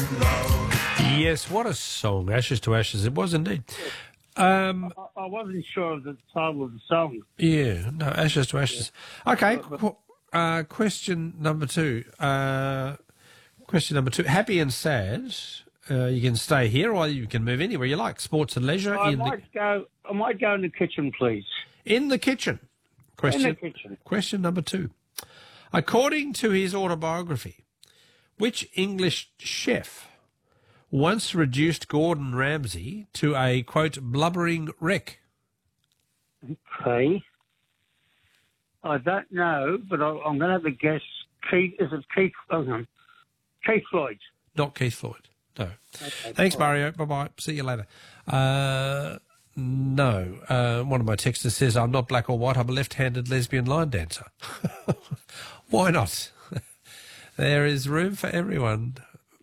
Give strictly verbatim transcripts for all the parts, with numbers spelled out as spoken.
Yes, what a song. Ashes to Ashes. It was indeed. Um, I, I wasn't sure of the title of the song. yeah, no, Ashes to Ashes. Yeah. Okay, But, but, qu- uh, question number two. Uh, question number two. Happy and sad. Uh, you can stay here or you can move anywhere you like. Sports and leisure. I in might the, go. I might go in the kitchen, please. in the kitchen. Question, In the kitchen. Question number two. According to his autobiography, which English chef once reduced Gordon Ramsay to a, quote, blubbering wreck? Okay. I don't know, but I, I'm going to have a guess. Keith, is it Keith? Oh, no. Keith Floyd. Not Keith Floyd, no. Okay, Thanks, all right. Mario. Bye-bye. See you later. Uh, no. Uh, one of my texters says, I'm not black or white. I'm a left-handed lesbian line dancer. Why not? There is room for everyone.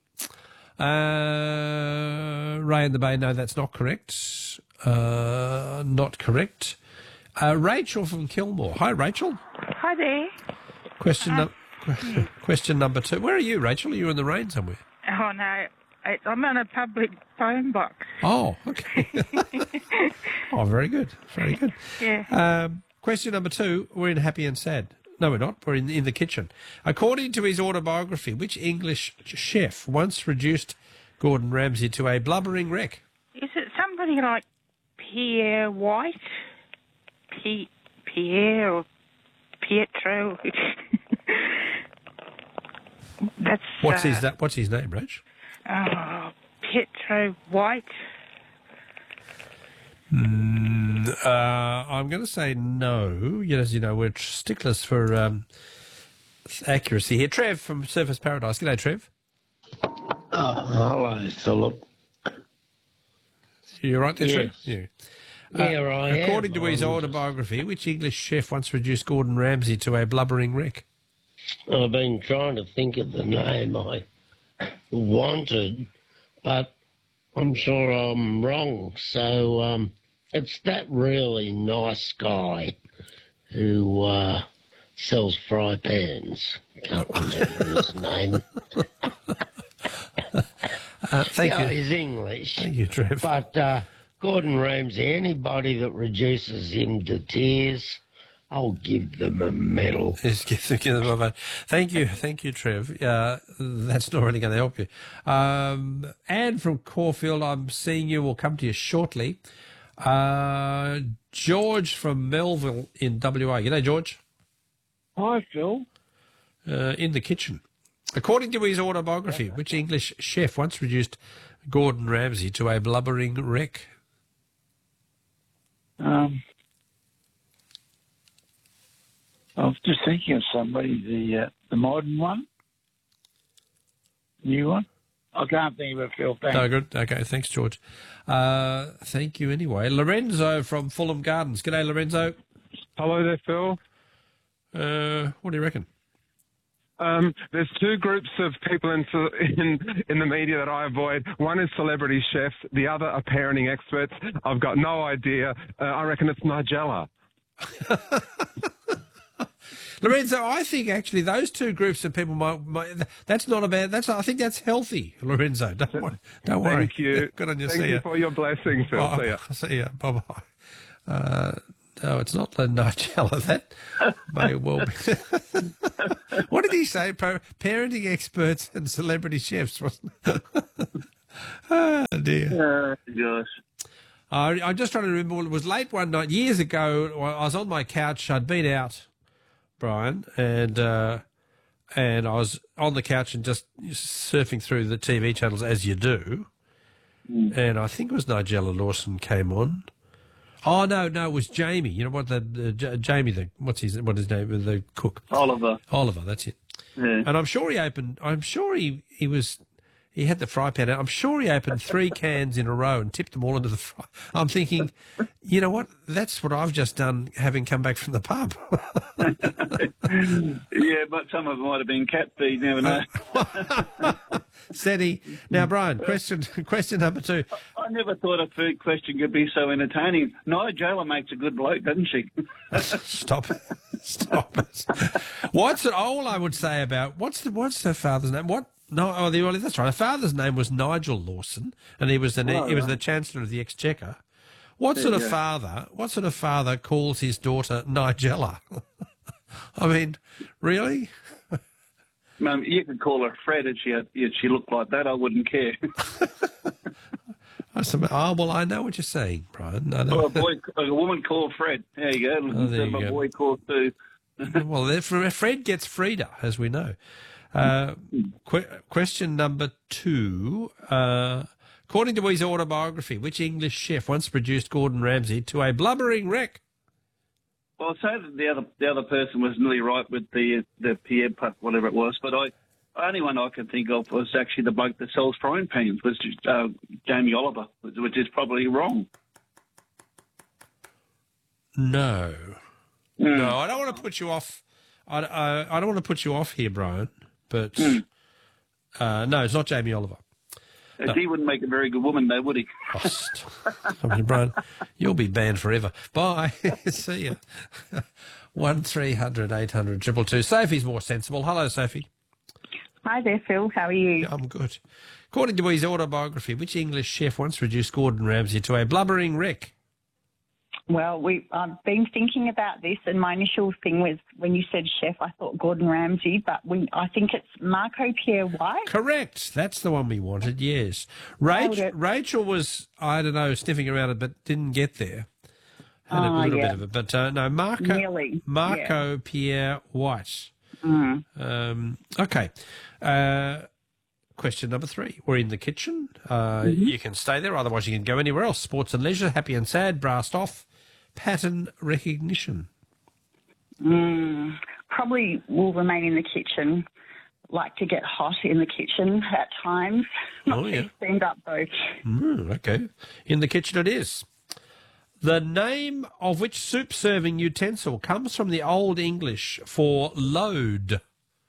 Uh, Ray in the Bay, no, that's not correct. Uh, not correct. Uh, Rachel from Kilmore. Hi, Rachel. Hi there. Question, Uh, num- question number two. Where are you, Rachel? Are you in the rain somewhere? Oh, no. It, I'm on a public phone box. Oh, okay. Oh, very good. Very good. Yeah. Um, question number two. We're in Happy and Sad. No, we're not. We're in, in the kitchen. According to his autobiography, which English chef once reduced Gordon Ramsay to a blubbering wreck? Is it somebody like Pierre White? P- Pierre or Pietro? That's... What's uh, his that? What's his name, Rach? Oh, Pietro White. Mm, uh, I'm going to say no. As you know, we're sticklers for um, accuracy here. Trev from Surfers Paradise. G'day, Trev. Oh, hello, Philip. You right there, Yes. Trev? Yeah. Yeah, I am. According to his I'm autobiography, which English chef once reduced Gordon Ramsay to a blubbering wreck? I've been trying to think of the name I wanted, but I'm sure I'm wrong. So um, it's that really nice guy who uh, sells fry pans. Can't remember his name. Uh, thank Yeah, you. he's English. Thank you, Trev. But uh, Gordon Ramsay, anybody that reduces him to tears, I'll give them a medal. Yes, give- give them a vote. Thank you, thank you, Trev. Uh, that's not really going to help you. Um, Anne from Caulfield, I'm seeing you. We'll come to you shortly. Uh, George from Melville in W A. G'day, George. Hi, Phil. Uh, in the kitchen. According to his autobiography, which English chef once reduced Gordon Ramsay to a blubbering wreck? Um, I was just thinking of somebody, the uh, the modern one, new one. I can't think of it, Phil. Thanks. No, good. Okay, thanks, George. Uh, thank you anyway. Lorenzo from Fulham Gardens. G'day, Lorenzo. Hello there, Phil. Uh, what do you reckon? Um, there's two groups of people in, in in the media that I avoid. One is celebrity chefs. The other are parenting experts. I've got no idea. Uh, I reckon it's Nigella. Lorenzo, I think actually those two groups of people might, might that's not a bad, that's, I think that's healthy, Lorenzo. Don't worry. Don't worry. Thank you. Good on you. Thank See you ya. for your blessing, Phil. Oh, See ya. See ya. Bye-bye. Uh, no, it's not the Nigella. That may well be. What did he say? Pa- Parenting experts and celebrity chefs, wasn't it? Oh, dear. Uh, gosh. Uh, I'm just trying to remember. It was late one night, years ago. I was on my couch. I'd been out, Brian, and uh, and I was on the couch and just surfing through the T V channels as you do. Mm. And I think it was Nigella Lawson came on. Oh no, no, it was Jamie. You know what? The, the J- Jamie, the what's his what his name? The cook. Oliver. Oliver. That's it. Yeah. And I'm sure he opened. I'm sure he he was. He had the fry pan out. I'm sure he opened three cans in a row and tipped them all into the fry. I'm thinking, you know what? That's what I've just done, having come back from the pub. Yeah, but some of them might have been cat feed. You never know. Said he. Now, Brian, question question number two. I never thought a food question could be so entertaining. Nigella makes a good bloke, doesn't she? Stop it. Stop it. What's it? All I would say about what's the what's her father's name? What No, oh, the, well, that's right. Her father's name was Nigel Lawson, and he was the Oh, he was right. the Chancellor of the Exchequer. What There sort you of go. father? What sort of father calls his daughter Nigella? I mean, really? Mum, you could call her Fred if she had, if she looked like that. I wouldn't care. I said, oh, well, I know what you're saying, Brian. I know. Or a boy, a woman called Fred. There you go. Oh, there Instead you of a go. boy called Sue. Well, there- Fred gets Frida, as we know. Uh, que- question number two. Uh, according to his autobiography, which English chef once produced Gordon Ramsay to a blubbering wreck? Well, I'd say that the other the other person was nearly right with the the Pierre Putt, whatever it was, but I the only one I can think of was actually the bloke that sells frying pans, was uh, Jamie Oliver, which is probably wrong. No. No, I don't want to put you off. I, I, I don't want to put you off here, Brian, but uh, no, it's not Jamie Oliver. Uh, He wouldn't make a very good woman, though, would he? Oh, st- I mean, Brian, you'll be banned forever. Bye. See ya. One three hundred eight hundred triple two. Sophie's more sensible. Hello, Sophie. Hi there, Phil. How are you? I'm good. According to his autobiography, which English chef once reduced Gordon Ramsay to a blubbering wreck? Well, we I've been thinking about this, and my initial thing was when you said chef, I thought Gordon Ramsay, but we, I think it's Marco Pierre White. Correct. That's the one we wanted, yes. Nailed Rachel, it. Rachel was, I don't know, sniffing around it, but didn't get there. Had a Oh, little yeah. bit of it. But no, no, Marco, Nearly, Marco Pierre White. Mm. Um, okay. Uh, question number three. We're in the kitchen. Uh, You can stay there, otherwise you can go anywhere else. Sports and leisure, happy and sad, brassed off, pattern recognition. Mm. Probably will remain in the kitchen. Like to get hot in the kitchen at times. Not Oh, yeah. too stand up though. Mm, okay. In the kitchen it is. The name of which soup serving utensil comes from the Old English for load?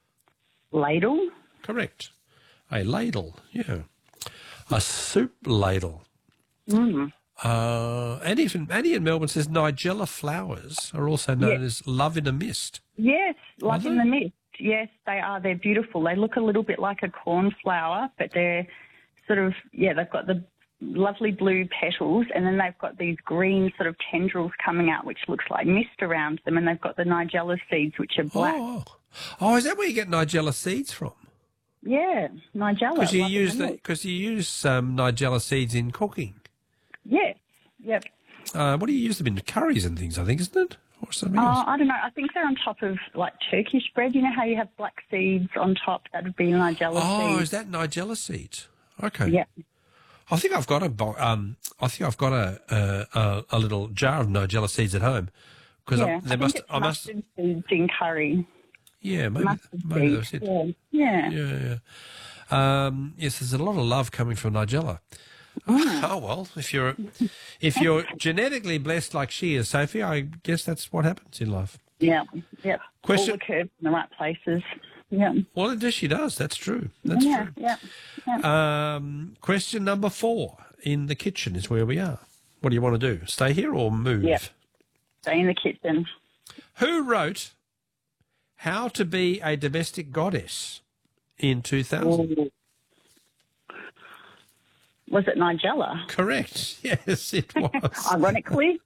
Ladle. Correct. A ladle, yeah. A soup ladle. Mm. Uh, and even Annie in Melbourne says Nigella flowers are also known Yeah. as love in a mist. Yes, love Are in they? the mist. Yes, they are. They're beautiful. They look a little bit like a cornflower, but they're sort of, yeah, they've got the lovely blue petals, and then they've got these green sort of tendrils coming out, which looks like mist around them, and they've got the Nigella seeds, which are black. Oh. oh, is that where you get Nigella seeds from? Yeah, Nigella. Because you love in use the the mist. because you use um, Nigella seeds in cooking. Yes, yep. Uh, what do you use them in? Curries and things, I think, isn't it? Or something Oh, else? I don't know. I think they're on top of like Turkish bread. You know how you have black seeds on top? That would be Nigella Oh, seeds. is that Nigella seeds? Okay. Yeah. I think I've got a bo- um. I think I've got a a, a, a little jar of Nigella seeds at home because Yeah, there I must think it's I must mustard seeds in curry. yeah maybe Mustard maybe that's seeds. it. Yeah. yeah. Yeah, yeah. Um, yes, there's a lot of love coming from Nigella. Oh well, if you're if you're genetically blessed like she is, Sophie, I guess that's what happens in life. Yeah, yeah. Question- All the curves in the right places. Yeah, Well, it does. She does. That's true. That's yeah, true. yeah. Um, question number four in the kitchen is where we are. What do you want to do? Stay here or move? Yep. Stay in the kitchen. Who wrote How to Be a Domestic Goddess in two thousand? Ooh. Was it Nigella? Correct. Yes, it was. Ironically,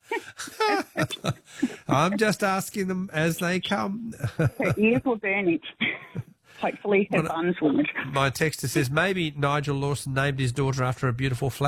I'm just asking them as they come. her ears were burning. Hopefully her buns won't. My texter says maybe Nigel Lawson named his daughter after a beautiful flower.